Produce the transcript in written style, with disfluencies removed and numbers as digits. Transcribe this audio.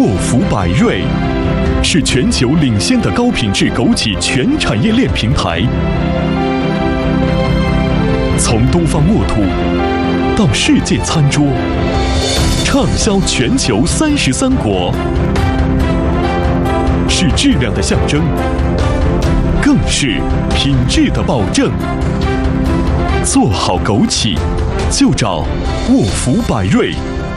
沃福百瑞是全球领先的高品质枸杞全产业链平台，从东方沃土到世界餐桌，畅销全球33国，是质量的象征，更是品质的保证。做好枸杞，就找沃福百瑞。